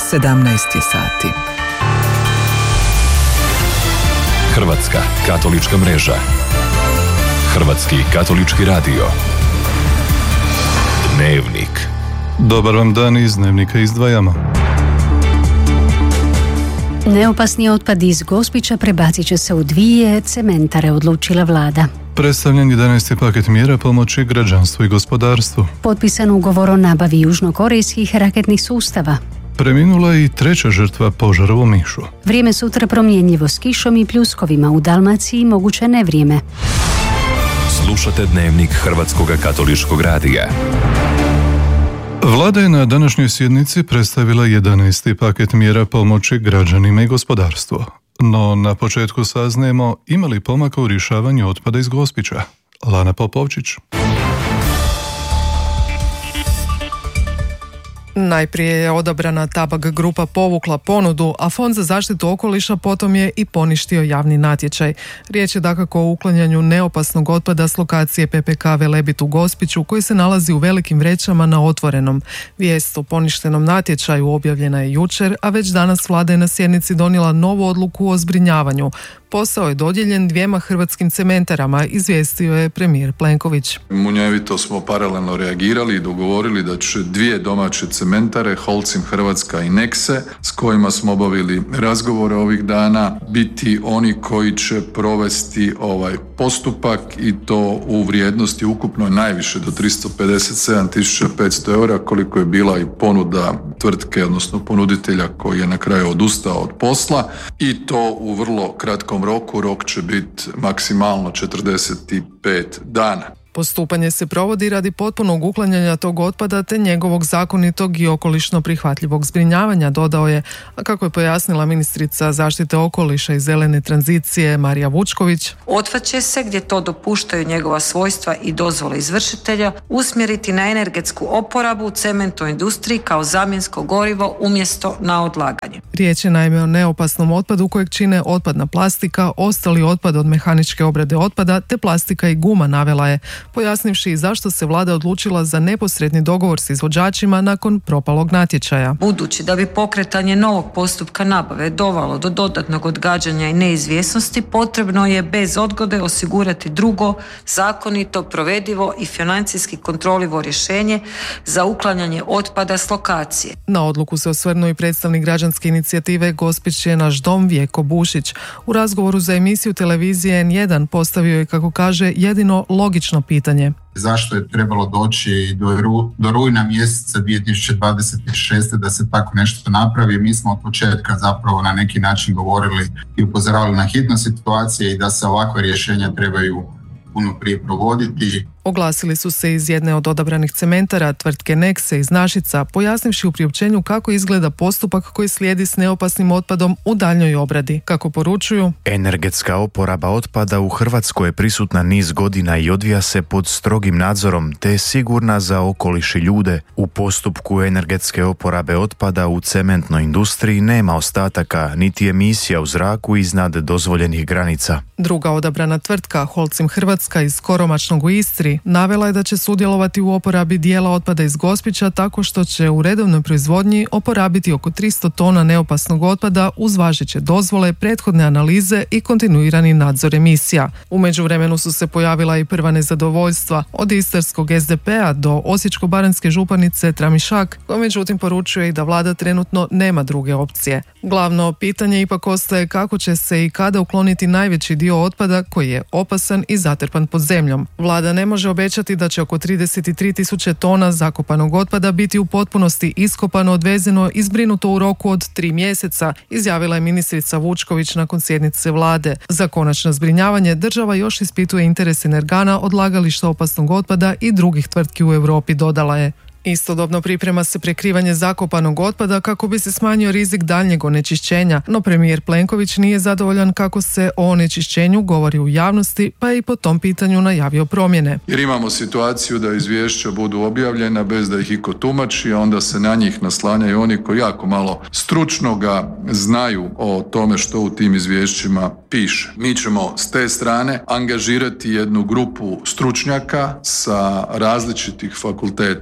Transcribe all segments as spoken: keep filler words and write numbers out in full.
sedamnaest je sati. Hrvatska katolička mreža. Hrvatski katolički radio. Dnevnik. Dobar vam dan, iz Dnevnika izdvajamo. Neopasni otpad iz Gospića prebacit će se u dvije cementare, odlučila vlada. Predstavljen jedanaesti paket mjera pomoći građanstvu i gospodarstvu. Potpisan ugovor o nabavi južnokorejskih raketnih sustava. Preminula i treća žrtva požara u Omišu. Vrijeme sutra promjenjivo s kišom i pljuskovima, u Dalmaciji moguće nevrijeme. Slušate Dnevnik Hrvatskog katoličkog radija. Vlada je na današnjoj sjednici predstavila jedanaesti paket mjera pomoći građanima i gospodarstvu. No na početku saznajemo ima li pomaka u rješavanju otpada iz Gospića. Lana Popovčić. Najprije je odabrana Tabak grupa povukla ponudu, a Fond za zaštitu okoliša potom je i poništio javni natječaj. Riječ je dakako o uklanjanju neopasnog otpada s lokacije P P K Velebit u Gospiću, koji se nalazi u velikim vrećama na otvorenom. Vijest o poništenom natječaju objavljena je jučer, a već danas vlada je na sjednici donijela novu odluku o zbrinjavanju. Posao je dodijeljen dvijema hrvatskim cementarama, izvijestio je premijer Plenković. Munjevito smo paralelno reagirali i dogovorili da će dvije domaće cementare, Holcim Hrvatska i Nexe, s kojima smo obavili razgovore ovih dana, biti oni koji će provesti ovaj postupak, i to u vrijednosti ukupno najviše do tristo pedeset sedam tisuća petsto eura, koliko je bila i ponuda tvrtke, odnosno ponuditelja koji je na kraju odustao od posla, i to u vrlo kratkom roku. Rok će biti maksimalno četrdeset pet dana. Postupanje se provodi radi potpunog uklanjanja tog otpada te njegovog zakonitog i okolišno prihvatljivog zbrinjavanja, dodao je, a kako je pojasnila ministrica zaštite okoliša i zelene tranzicije Marija Vučković. Otpad će se, gdje to dopuštaju njegova svojstva i dozvole izvršitelja, usmjeriti na energetsku oporabu u cementnoj industriji kao zamjensko gorivo umjesto na odlaganje. Riječ je naime o neopasnom otpadu kojeg čine otpadna plastika, ostali otpad od mehaničke obrade otpada te plastika i guma, navela je, pojasnivši zašto se vlada odlučila za neposredni dogovor s izvođačima nakon propalog natječaja. Budući da bi pokretanje novog postupka nabave dovelo do dodatnog odgađanja i neizvjesnosti, potrebno je bez odgode osigurati drugo, zakonito, provedivo i financijski kontroljivo rješenje za uklanjanje otpada s lokacije. Na odluku se osvrnuo i predstavnik građanske inicijative Gospić je naš dom Vjeko Bušić. U razgovoru za emisiju televizije N jedan postavio je, kako kaže, jedino logično pitanje. Zašto je trebalo doći do, ru, do rujna mjeseca dvije tisuće dvadeset šeste da se tako nešto napravi? Mi smo od početka zapravo na neki način govorili i upozoravali na hitnost situacije i da se ovakve rješenja trebaju puno prije provoditi. Oglasili su se iz jedne od odabranih cementara, tvrtke Nexe iz Našica, pojasnivši u priopćenju kako izgleda postupak koji slijedi s neopasnim otpadom u daljnjoj obradi. Kako poručuju, energetska oporaba otpada u Hrvatskoj je prisutna niz godina i odvija se pod strogim nadzorom, te je sigurna za okoliš i ljude. U postupku energetske oporabe otpada u cementnoj industriji nema ostataka, niti emisija u zraku iznad dozvoljenih granica. Druga odabrana tvrtka, Holcim Hrvatska iz Koromačnog u Istri, navela je da će sudjelovati u oporabi dijela otpada iz Gospića tako što će u redovnoj proizvodnji oporabiti oko tristo tona neopasnog otpada uz važeće dozvole, prethodne analize i kontinuirani nadzor emisija. U međuvremenu su se pojavila i prva nezadovoljstva od istarskog S D P-a do osječko-baranjske županice Tramišak, koja međutim poručuje i da vlada trenutno nema druge opcije. Glavno pitanje ipak ostaje kako će se i kada ukloniti najveći dio otpada koji je opasan i zatrpan pod zemljom. Vlada ne može obećati da će oko trideset tri tisuće tona zakopanog otpada biti u potpunosti iskopano, odvezeno i zbrinuto u roku od tri mjeseca, izjavila je ministrica Vučković nakon sjednice vlade. Za konačno zbrinjavanje država još ispituje interes Energana, odlagališta opasnog otpada i drugih tvrtki u Europi, dodala je. Istodobno priprema se prekrivanje zakopanog otpada kako bi se smanjio rizik daljnjeg onečišćenja, no premijer Plenković nije zadovoljan kako se o onečišćenju govori u javnosti, pa je i po tom pitanju najavio promjene. Jer imamo situaciju da izvješća budu objavljena bez da ih iko tumači, a onda se na njih naslanjaju oni koji jako malo stručnoga znaju o tome što u tim izvješćima piše. Mi ćemo s te strane angažirati jednu grupu stručnjaka sa različitih fakulteta koja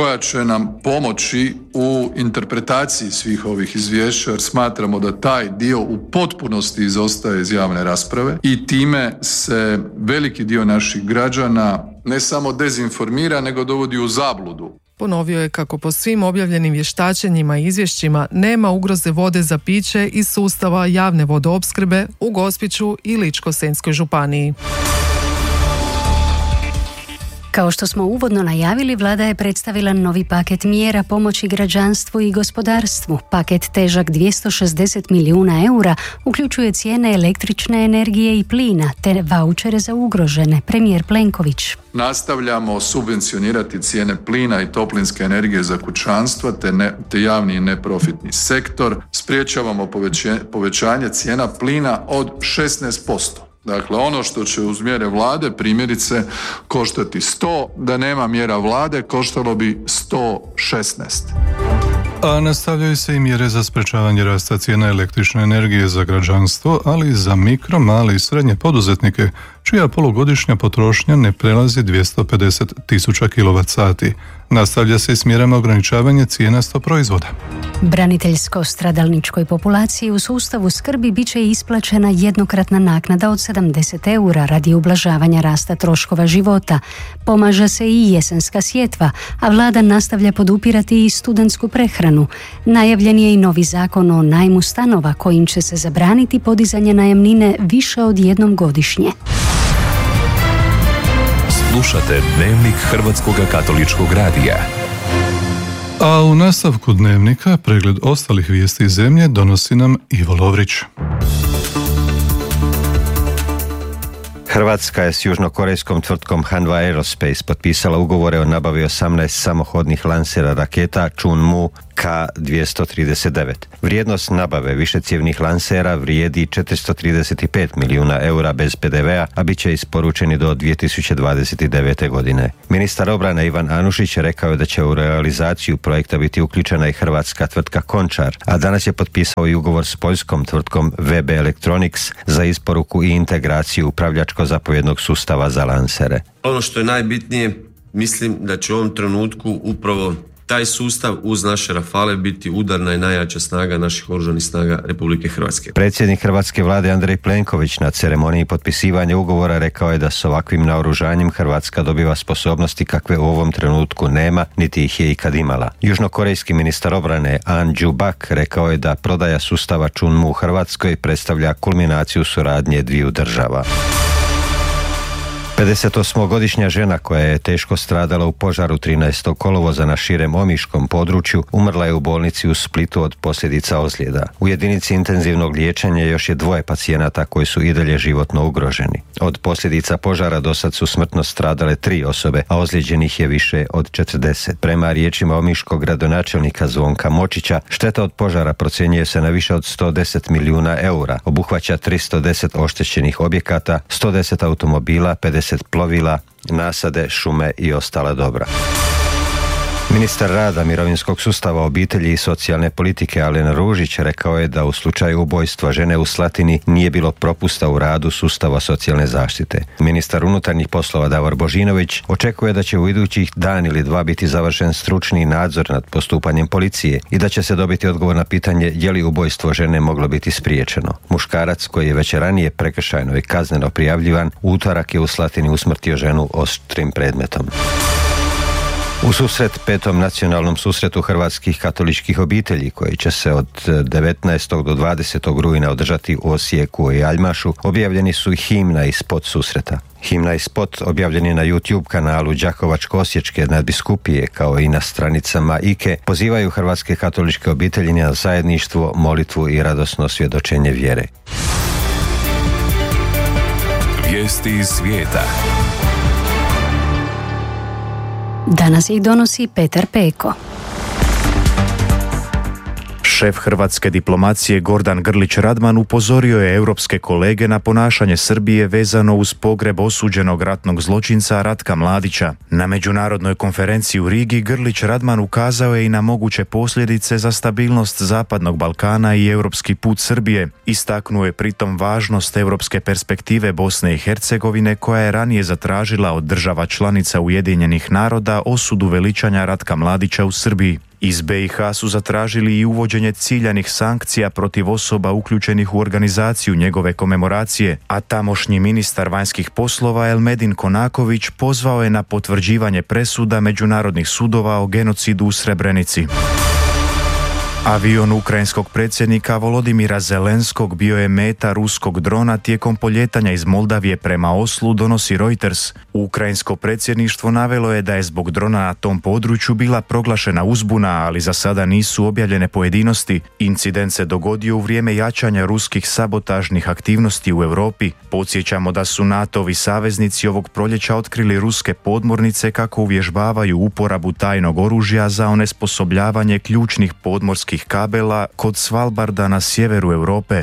koja će nam pomoći u interpretaciji svih ovih izvješća, jer smatramo da taj dio u potpunosti izostaje iz javne rasprave i time se veliki dio naših građana ne samo dezinformira, nego dovodi u zabludu. Ponovio je kako po svim objavljenim vještačenjima i izvješćima nema ugroze vode za piće iz sustava javne vodoopskrbe u Gospiću i Ličko-senjskoj županiji. Kao što smo uvodno najavili, vlada je predstavila novi paket mjera pomoći građanstvu i gospodarstvu. Paket težak dvjesto šezdeset milijuna eura uključuje cijene električne energije i plina te vaučere za ugrožene. Premijer Plenković. Nastavljamo subvencionirati cijene plina i toplinske energije za kućanstva te, ne, te javni i neprofitni sektor. Spriječavamo poveće, povećanje cijena plina od šesnaest posto. Dakle, ono što će uz mjere vlade primjerice koštati sto, da nema mjera vlade koštalo bi sto šesnaest. A nastavljaju se i mjere za sprečavanje rasta cijena električne energije za građanstvo, ali i za mikro, male i srednje poduzetnike, čija polugodišnja potrošnja ne prelazi dvjesto pedeset tisuća kilovat sati. Nastavlja se i s mjerama ograničavanja cijena sto proizvoda. Braniteljsko-stradalničkoj populaciji u sustavu skrbi bit će isplaćena jednokratna naknada od sedamdeset eura radi ublažavanja rasta troškova života. Pomaže se i jesenska sjetva, a vlada nastavlja podupirati i studentsku prehranu. Najavljen je i novi zakon o najmu stanova kojim će se zabraniti podizanje najamnine više od jednom godišnje. Slušate Dnevnik Hrvatskog katoličkog radija. A u nastavku Dnevnika pregled ostalih vijesti iz zemlje donosi nam Ivo Lovrić. Hrvatska je s južnokorejskom tvrtkom Hanwha Aerospace potpisala ugovore o nabavi osamnaest samohodnih lansera raketa Chunmoo K dvjesto trideset devet. Vrijednost nabave višecjevnih lansera vrijedi četiristo trideset pet milijuna eura bez pe de vea, a bit će isporučeni do dvije tisuće dvadeset devete. godine. Ministar obrane Ivan Anušić rekao je da će u realizaciju projekta biti uključena i hrvatska tvrtka Končar, a danas je potpisao i ugovor s poljskom tvrtkom V B Electronics za isporuku i integraciju upravljačko-zapovjednog sustava za lansere. Ono što je najbitnije, mislim da će u ovom trenutku upravo taj sustav uz naše Rafale biti udarna i najjača snaga naših oružanih snaga Republike Hrvatske. Predsjednik hrvatske vlade Andrej Plenković na ceremoniji potpisivanja ugovora rekao je da s ovakvim naoružanjem Hrvatska dobiva sposobnosti kakve u ovom trenutku nema, niti ih je ikad imala. Južnokorejski ministar obrane An Ju-bak rekao je da prodaja sustava Chunmoo Hrvatskoj predstavlja kulminaciju suradnje dviju država. pedesetosmogodišnja žena koja je teško stradala u požaru trinaestog kolovoza na širem omiškom području umrla je u bolnici u Splitu od posljedica ozljeda. U jedinici intenzivnog liječenja još je dvoje pacijenata koji su i dalje životno ugroženi. Od posljedica požara do sad su smrtno stradale tri osobe, a ozlijeđenih je više od četrdeset. Prema riječima omiškog gradonačelnika Zvonka Močića, šteta od požara procjenjuje se na više od sto deset milijuna eura, obuhvaća tristo deset oštećenih objekata, sto deset automobila, pedeset plovila, nasade, šume i ostala dobra. Ministar rada, mirovinskog sustava, obitelji i socijalne politike Alen Ružić rekao je da u slučaju ubojstva žene u Slatini nije bilo propusta u radu sustava socijalne zaštite. Ministar unutarnjih poslova Davor Božinović očekuje da će u idućih dan ili dva biti završen stručni nadzor nad postupanjem policije i da će se dobiti odgovor na pitanje je li ubojstvo žene moglo biti spriječeno. Muškarac koji je već ranije prekršajno i kazneno prijavljivan, u utorak je u Slatini usmrtio ženu oštrim predmetom. U susret petom nacionalnom susretu hrvatskih katoličkih obitelji koji će se od devetnaestog do dvadesetog rujna održati u Osijeku i Aljmašu, objavljeni su i himna i spot susreta. Himna i spot objavljen je na YouTube kanalu Đakovačko-osječke nadbiskupije kao i na stranicama I K E, pozivaju hrvatske katoličke obitelji na zajedništvo, molitvu i radosno svjedočenje vjere. Vijesti iz svijeta. Danas ih donosi Petar Peko. Šef hrvatske diplomacije Gordan Grlić Radman upozorio je europske kolege na ponašanje Srbije vezano uz pogreb osuđenog ratnog zločinca Ratka Mladića. Na međunarodnoj konferenciji u Rigi Grlić Radman ukazao je i na moguće posljedice za stabilnost Zapadnog Balkana i europski put Srbije. Istaknuo je pritom važnost europske perspektive Bosne i Hercegovine koja je ranije zatražila od država članica Ujedinjenih naroda osudu veličanja Ratka Mladića u Srbiji. Iz be i ha su zatražili i uvođenje ciljanih sankcija protiv osoba uključenih u organizaciju njegove komemoracije, a tamošnji ministar vanjskih poslova Elmedin Konaković pozvao je na potvrđivanje presuda međunarodnih sudova o genocidu u Srebrenici. Avion ukrajinskog predsjednika Volodimira Zelenskog bio je meta ruskog drona tijekom poljetanja iz Moldavije prema Oslu, donosi Reuters. Ukrajinsko predsjedništvo navelo je da je zbog drona na tom području bila proglašena uzbuna, ali za sada nisu objavljene pojedinosti. Incident se dogodio u vrijeme jačanja ruskih sabotažnih aktivnosti u Europi. Podsjećamo da su NATO-vi saveznici ovog proljeća otkrili ruske podmornice kako uvježbavaju uporabu tajnog oružja za onesposobljavanje ključnih podmorskih kabela kod Svalbarda na sjeveru Europe.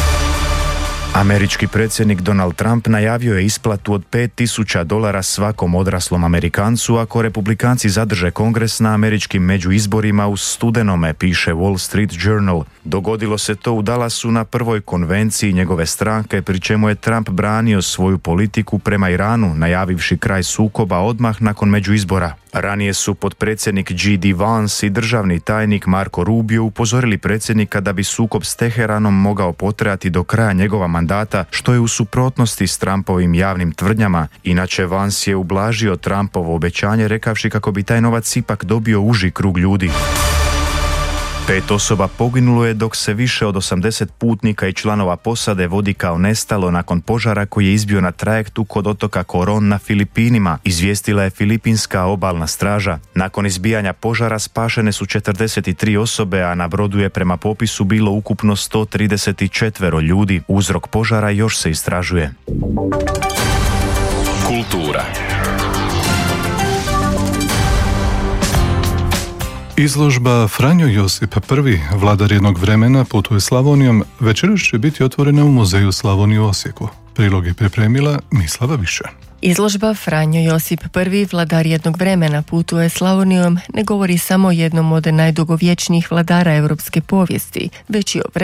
Američki predsjednik Donald Trump najavio je isplatu od pet tisuća dolara svakom odraslom Amerikancu ako republikanci zadrže kongres na američkim međuizborima u studenome, piše Wall Street Journal. Dogodilo se to u Dallasu na prvoj konvenciji njegove stranke, pri čemu je Trump branio svoju politiku prema Iranu, najavivši kraj sukoba odmah nakon međuizbora. Ranije su potpredsjednik J D Vance i državni tajnik Marco Rubio upozorili predsjednika da bi sukob s Teheranom mogao potrajati do kraja njegova mandata, što je u suprotnosti s Trumpovim javnim tvrdnjama. Inače, Vance je ublažio Trumpovo obećanje rekavši kako bi taj novac ipak dobio uži krug ljudi. Pet osoba poginulo je dok se više od osamdeset putnika i članova posade vodi kao nestalo nakon požara koji je izbio na trajektu kod otoka Coron na Filipinima, izvijestila je Filipinska obalna straža. Nakon izbijanja požara spašene su četrdeset tri osobe, a na brodu je prema popisu bilo ukupno sto trideset četiri ljudi. Uzrok požara još se istražuje. Kultura. Izložba Franjo Josip I, vladar jednog vremena, putuje Slavonijom, večeras će biti otvorena u Muzeju Slavonije u Osijeku. Prilog je pripremila Mislava Više. Izložba Franjo Josip I, vladar jednog vremena, putuje Slavonijom, ne govori samo o jednom od najdugovječnijih vladara europske povijesti, već i o vremenu